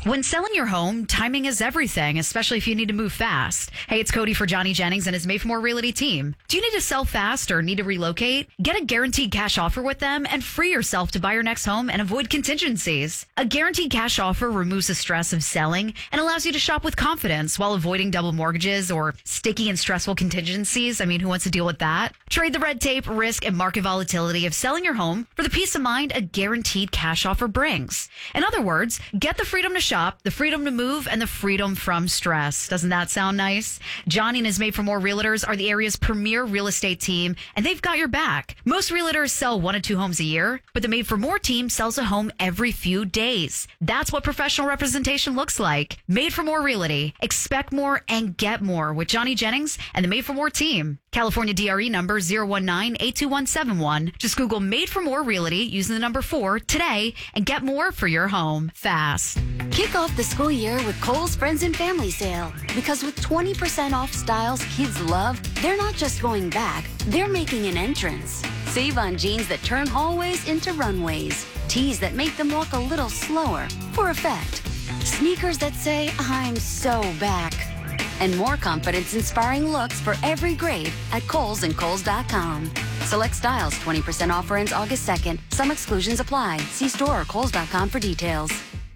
When selling your home, timing is everything, especially if you need to move fast. Hey, it's Cody for Johnny Jennings and his Made for More Realty team. Do you need to sell fast or need to relocate? Get a guaranteed cash offer with them and free yourself to buy your next home and avoid contingencies. A guaranteed cash offer removes the stress of selling and allows you to shop with confidence while avoiding double mortgages or sticky and stressful contingencies. I mean, who wants to deal with that? Trade the red tape, risk, and market volatility of selling your home for the peace of mind a guaranteed cash offer brings. In other words, get the freedom to shop, the freedom to move, and the freedom from stress. Doesn't that sound nice? Johnny and his Made for More Realtors are the area's premier real estate team, and they've got your back. Most realtors sell 1 to 2 homes a year, but the Made for More team sells a home every few days. That's what professional representation looks like. Made for More Realty. Expect more and get more with Johnny Jennings and the Made for More team. California DRE number 019-82171. Just Google Made for More Realty using the number 4 today and get more for your home fast. Kick off the school year with Kohl's Friends and Family Sale. Because with 20% off styles kids love, they're not just going back, they're making an entrance. Save on jeans that turn hallways into runways. Tees that make them walk a little slower for effect. Sneakers that say, I'm so back. And more confidence-inspiring looks for every grade at Kohl's and Kohl's.com. Select styles, 20% offer ends August 2nd. Some exclusions apply. See store or Kohl's.com for details.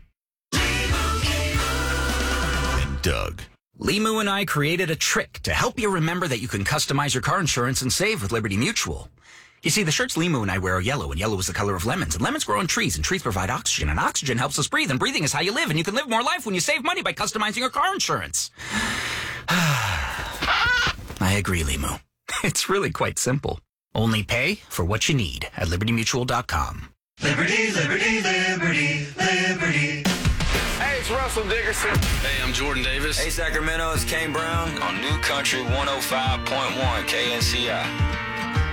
And Doug. Limu and I created a trick to help you remember that you can customize your car insurance and save with Liberty Mutual. You see, the shirts Limu and I wear are yellow, and yellow is the color of lemons. And lemons grow on trees, and trees provide oxygen, and oxygen helps us breathe, and breathing is how you live, and you can live more life when you save money by customizing your car insurance. I agree, Limu. It's really quite simple. Only pay for what you need at LibertyMutual.com. Liberty, liberty, liberty, liberty. Hey, it's Russell Dickerson. Hey, I'm Jordan Davis. Hey, Sacramento, it's Kane Brown on New Country 105.1 KNCI.